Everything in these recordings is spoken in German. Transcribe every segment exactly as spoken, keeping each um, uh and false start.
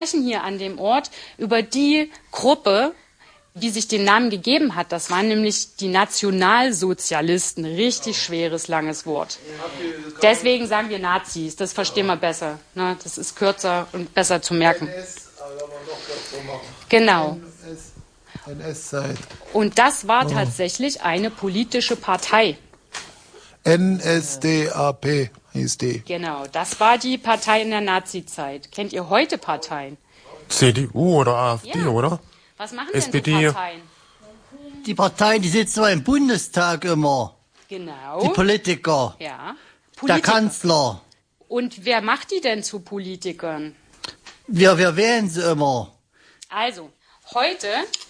sprechen hier an dem Ort über die Gruppe, die sich den Namen gegeben hat. Das waren nämlich die Nationalsozialisten. Richtig schweres, langes Wort. Deswegen sagen wir Nazis. Das verstehen wir besser. Ne? Das ist kürzer und besser zu merken. Genau. Und das war tatsächlich eine politische Partei. N S D A P hieß die. Genau, das war die Partei in der Nazizeit. Kennt ihr heute Parteien? C D U oder AfD, Ja. oder? Was machen S P D. denn so Parteien? Die Parteien, die sitzen zwar im Bundestag immer. Genau. Die Politiker. Ja. Der Kanzler. Und wer macht die denn zu Politikern? Wir, wir wählen sie immer. Also, heute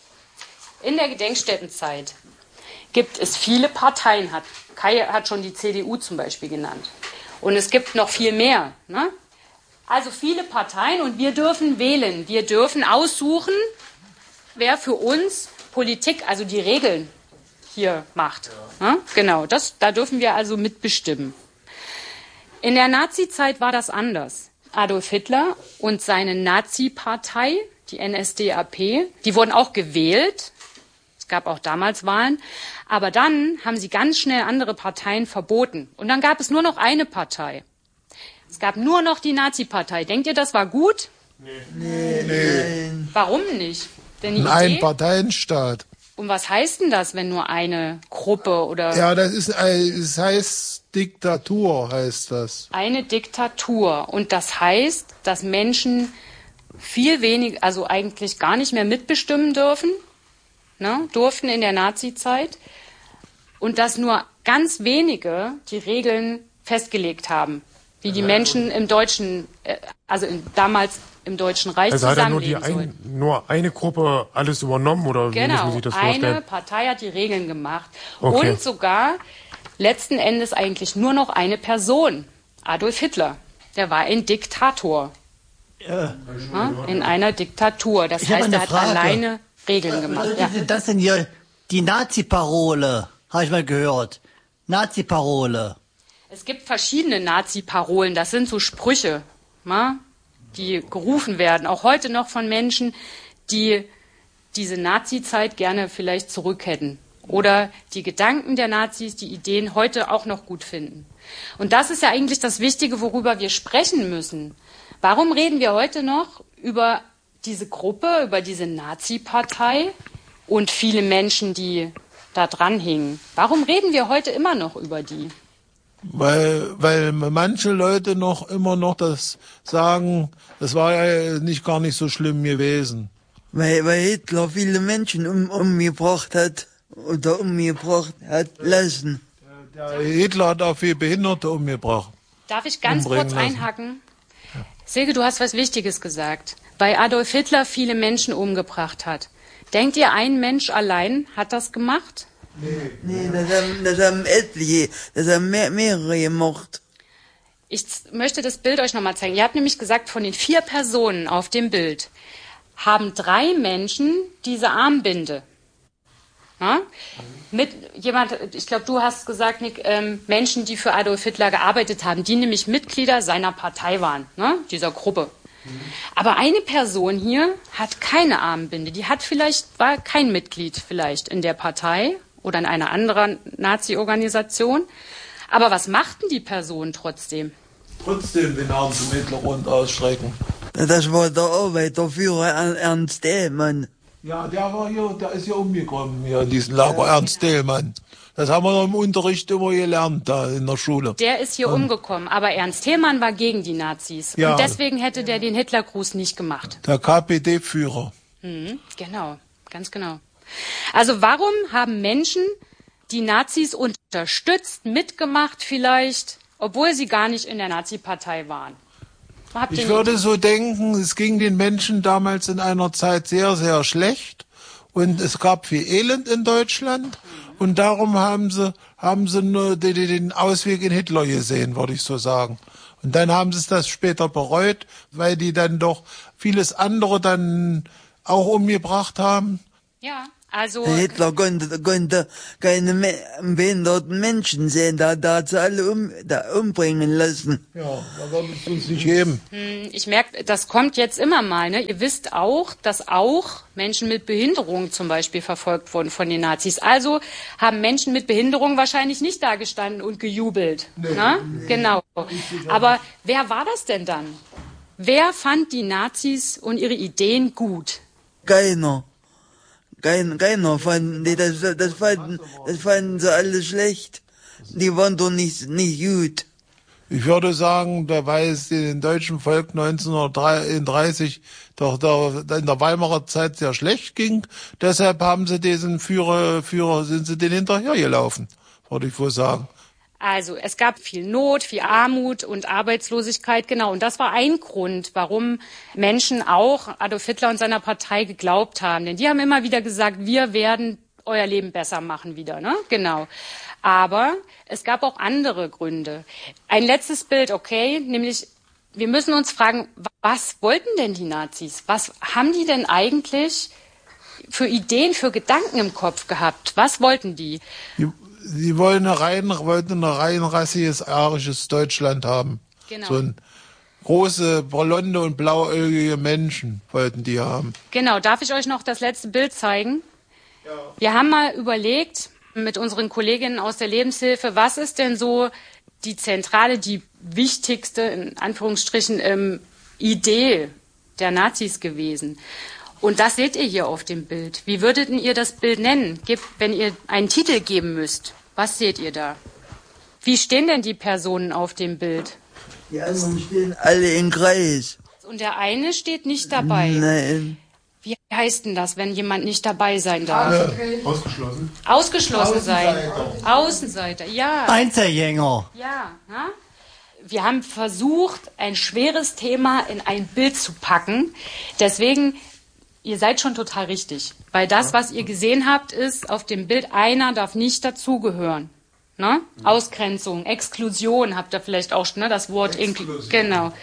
in der Gedenkstättenzeit gibt es viele Parteien. Hat, Kai hat schon die C D U zum Beispiel genannt. Und es gibt noch viel mehr. Ne? Also viele Parteien und wir dürfen wählen. Wir dürfen aussuchen, wer für uns Politik, also die Regeln hier macht. Ja. Ne? Genau, das, da dürfen wir also mitbestimmen. In der Nazizeit war das anders. Adolf Hitler und seine Nazi-Partei, die N S D A P, die wurden auch gewählt. Es gab auch damals Wahlen. Aber dann haben sie ganz schnell andere Parteien verboten. Und dann gab es nur noch eine Partei. Es gab nur noch die Nazi-Partei. Denkt ihr, das war gut? Nee. nee. nee. Warum nicht? Denn die Ein Idee, Parteienstaat. und was heißt denn das, wenn nur eine Gruppe oder... Ja, das ist, es heißt Diktatur, heißt das. Eine Diktatur. Und das heißt, dass Menschen viel wenig, also eigentlich gar nicht mehr mitbestimmen dürfen, ne, durften in der Nazizeit. Und dass nur ganz wenige die Regeln festgelegt haben, wie die Menschen im Deutschen, also in, damals im Deutschen Reich also zusammenleben hat er nur, die sollten. ein, nur eine Gruppe alles übernommen oder wie Genau, muss man sich das vorstellen? eine Partei hat die Regeln gemacht. Okay. Und sogar letzten Endes eigentlich nur noch eine Person, Adolf Hitler. Der war ein Diktator. Ja. Ja, in einer Diktatur. Das Ich hab heißt, eine er hat Frage. alleine Regeln gemacht. Was Ja. ist denn das denn hier? Die Nazi-Parole, habe ich mal gehört. Nazi-Parole. Es gibt verschiedene Nazi-Parolen. Das sind so Sprüche, na, die gerufen werden. Auch heute noch von Menschen, die diese Nazi-Zeit gerne vielleicht zurück hätten. Oder die Gedanken der Nazis, die Ideen heute auch noch gut finden. Und das ist ja eigentlich das Wichtige, worüber wir sprechen müssen. Warum reden wir heute noch über diese Gruppe, über diese Nazi-Partei und viele Menschen, die da dran hingen? Warum reden wir heute immer noch über die? Weil, weil manche Leute noch immer noch das sagen, das war ja nicht gar nicht so schlimm gewesen. Weil, weil Hitler viele Menschen um, umgebracht hat oder umgebracht hat lassen. Der Hitler hat auch viele Behinderte umgebracht. Darf ich ganz Umbringen kurz lassen. einhaken? Silke, du hast was Wichtiges gesagt. Weil Adolf Hitler viele Menschen umgebracht hat. Denkt ihr, ein Mensch allein hat das gemacht? Nee, das haben, das haben etliche, das haben mehr, mehrere gemacht. Ich möchte das Bild euch nochmal zeigen. Ihr habt nämlich gesagt, von den vier Personen auf dem Bild haben drei Menschen diese Armbinde. Ja? Mit jemand, ich glaube, du hast gesagt, Nick, ähm, Menschen, die für Adolf Hitler gearbeitet haben, die nämlich Mitglieder seiner Partei waren, ne? Dieser Gruppe. Mhm. Aber eine Person hier hat keine Armbinde. Die hat vielleicht, war kein Mitglied vielleicht in der Partei oder in einer anderen Nazi-Organisation. Aber was machten die Personen trotzdem? Trotzdem den Arm zum Hitlerrund ausstrecken. Das war der Arbeiterführer Ernst Thälmann. Ja, der war hier, der ist hier umgekommen, hier in diesem Lager, Ernst Thälmann. Das haben wir noch im Unterricht immer gelernt, da in der Schule. Der ist hier um. umgekommen, aber Ernst Thälmann war gegen die Nazis. Ja. Und deswegen hätte der den Hitlergruß nicht gemacht. Der K P D-Führer. Mhm, genau, ganz genau. Also warum haben Menschen die Nazis unterstützt, mitgemacht vielleicht, obwohl sie gar nicht in der Nazi-Partei waren? Habt Ich würde so denken, es ging den Menschen damals in einer Zeit sehr, sehr schlecht und es gab viel Elend in Deutschland und darum haben sie, haben sie nur den Ausweg in Hitler gesehen, würde ich so sagen. Und dann haben sie das später bereut, weil die dann doch vieles andere dann auch umgebracht haben. Ja, Also Der Hitler konnte, konnte keine Me behinderten Menschen sehen, da, da hat sie alle um, da umbringen lassen. Ja, da wird es uns nicht geben. ich merke, das kommt jetzt immer mal. Ne? Ihr wisst auch, dass auch Menschen mit Behinderung zum Beispiel verfolgt wurden von den Nazis. Also haben Menschen mit Behinderung wahrscheinlich nicht da gestanden und gejubelt. Nee, ne? nee. Genau. Aber wer war das denn dann? Wer fand die Nazis und ihre Ideen gut? Keiner. Kein, keiner fanden die, das, das fanden, das fanden sie alle schlecht. Die waren doch nicht, nicht gut. Ich würde sagen, da weil es dem deutschen Volk neunzehnhundertdreißig doch da in der Weimarer Zeit sehr schlecht ging, deshalb haben sie diesen Führer, Führer, sind sie den hinterhergelaufen, würde ich wohl sagen. Also es gab viel Not, viel Armut und Arbeitslosigkeit, genau. Und das war ein Grund, warum Menschen auch Adolf Hitler und seiner Partei geglaubt haben. Denn die haben immer wieder gesagt, wir werden euer Leben besser machen wieder, ne? Genau. Aber es gab auch andere Gründe. Ein letztes Bild, okay, nämlich wir müssen uns fragen, was wollten denn die Nazis? Was haben die denn eigentlich für Ideen, für Gedanken im Kopf gehabt? Was wollten die? die Sie wollen eine rein, wollten ein rein rassiges, arisches Deutschland haben. Genau. So ein große, blonde und blauäugige Menschen wollten die haben. Genau. Darf ich euch noch das letzte Bild zeigen? Ja. Wir haben mal überlegt mit unseren Kolleginnen aus der Lebenshilfe, was ist denn so die zentrale, die wichtigste, in Anführungsstrichen, ähm, Idee der Nazis gewesen? Und das seht ihr hier auf dem Bild. Wie würdet ihr das Bild nennen, wenn ihr einen Titel geben müsst? Was seht ihr da? Wie stehen denn die Personen auf dem Bild? Die anderen stehen alle im Kreis. Und der eine steht nicht dabei. Nein. Wie heißt denn das, wenn jemand nicht dabei sein darf? Okay. Ausgeschlossen. Ausgeschlossen sein. Außenseiter. Außenseiter, ja. Einzelgänger. Ja, ha? Wir haben versucht, ein schweres Thema in ein Bild zu packen. Deswegen... Ihr seid schon total richtig, weil das, was ihr gesehen habt, ist auf dem Bild, einer darf nicht dazugehören. Ne? Ausgrenzung, Exklusion habt ihr vielleicht auch, ne? Das Wort. Exklusion. Genau.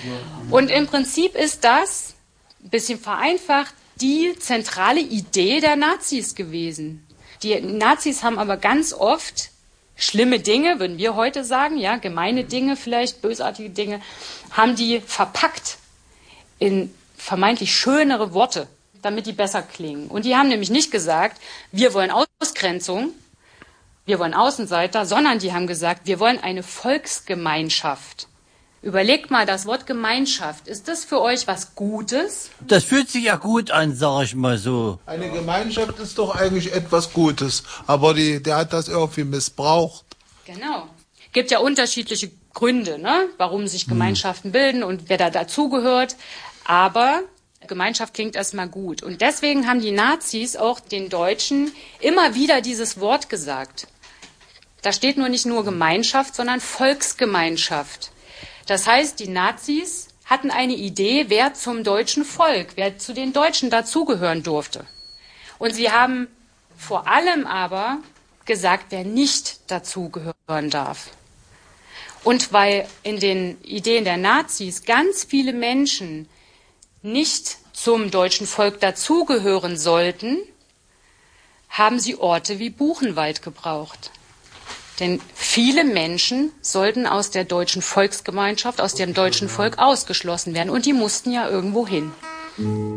Und im Prinzip ist das, ein bisschen vereinfacht, die zentrale Idee der Nazis gewesen. Die Nazis haben aber ganz oft schlimme Dinge, würden wir heute sagen, ja, gemeine Dinge vielleicht, bösartige Dinge, haben die verpackt in vermeintlich schönere Worte, damit die besser klingen. Und die haben nämlich nicht gesagt, wir wollen Ausgrenzung, wir wollen Außenseiter, sondern die haben gesagt, wir wollen eine Volksgemeinschaft. Überlegt mal, das Wort Gemeinschaft, ist das für euch was Gutes? Das fühlt sich ja gut an, sag ich mal so. Eine Gemeinschaft ist doch eigentlich etwas Gutes, aber die, der hat das irgendwie missbraucht. Genau. Gibt ja unterschiedliche Gründe, ne, warum sich Gemeinschaften bilden und wer da dazugehört. Aber Gemeinschaft klingt erstmal gut. Und deswegen haben die Nazis auch den Deutschen immer wieder dieses Wort gesagt. Da steht nur nicht nur Gemeinschaft, sondern Volksgemeinschaft. Das heißt, die Nazis hatten eine Idee, wer zum deutschen Volk, wer zu den Deutschen dazugehören durfte. Und sie haben vor allem aber gesagt, wer nicht dazugehören darf. Und weil in den Ideen der Nazis ganz viele Menschen nicht zum deutschen Volk dazugehören sollten, haben sie Orte wie Buchenwald gebraucht. Denn viele Menschen sollten aus der deutschen Volksgemeinschaft, aus dem deutschen Volk ausgeschlossen werden. Und die mussten ja irgendwo hin.